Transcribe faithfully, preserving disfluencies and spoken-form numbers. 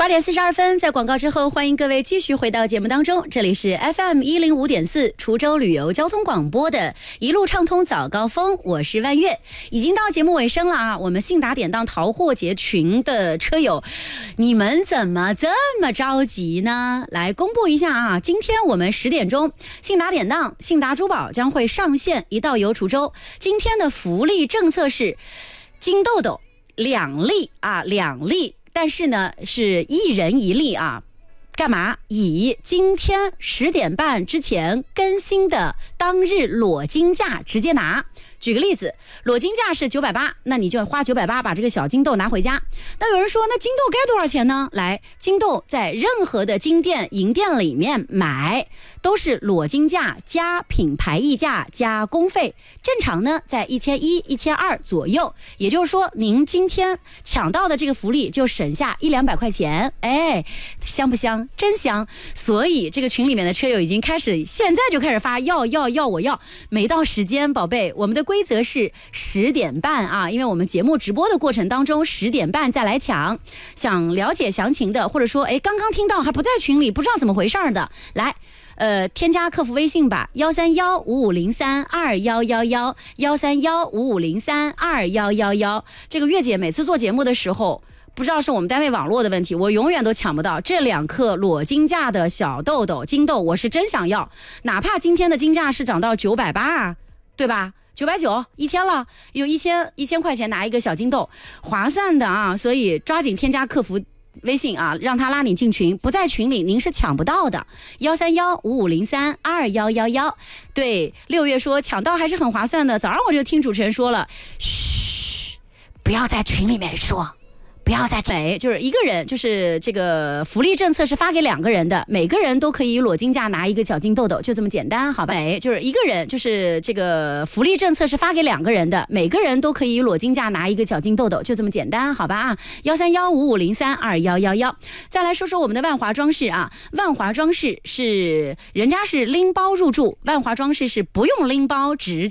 八点四十二分，在广告之后，欢迎各位继续回到节目当中。这里是 F M 一零五点四滁州旅游交通广播的一路畅通早高峰，我是万月。已经到节目尾声了啊！我们信达典当淘货节群的车友，你们怎么这么着急呢？来公布一下啊！今天我们十点钟，信达典当、信达珠宝将会上线一道游滁州。今天的福利政策是金豆豆两粒啊，两粒。但是呢，是一人一粒啊，干嘛？以今天十点半之前更新的当日裸金价直接拿。举个例子，裸金价是九百八，那你就花九百八把这个小金豆拿回家。那有人说，那金豆该多少钱呢？来，金豆在任何的金店、银店里面买，都是裸金价加品牌溢价加工费，正常呢在一千一、一千二左右。也就是说，您今天抢到的这个福利就省下一两百块钱，哎，香不香？真香！所以这个群里面的车友已经开始，现在就开始发要要要我要，没到时间，宝贝，我们的规则是十点半啊，因为我们节目直播的过程当中，十点半再来抢。想了解详情的，或者说，哎，刚刚听到还不在群里，不知道怎么回事的，来。呃，添加客服微信吧，幺三幺五五零三二幺幺幺，幺三幺五五零三二幺幺幺。这个月姐每次做节目的时候，不知道是我们单位网络的问题，我永远都抢不到这两克裸金价的小豆豆金豆，我是真想要，哪怕今天的金价是涨到九百八，对吧？九百九，一千了，有一千一千块钱拿一个小金豆，划算的啊！所以抓紧添加客服微信啊，让他拉你进群，不在群里您是抢不到的。幺三幺五五零三二幺幺幺。对，六月说抢到还是很划算的。早上我就听主持人说了，嘘，不要在群里面说。不要再整，就是一个人，就是这个福利政策是发给两个人的，每个人都可以裸金价拿一个小金豆豆，就这么简单，好吧？就是一个人，就是这个福利政策是发给两个人的，每个人都可以裸金价拿一个小金豆豆，就这么简单，好吧？啊，幺三幺五五零三二幺幺幺。再来说说我们的万华装饰啊，万华装饰是人家是拎包入住，万华装饰是不用拎包直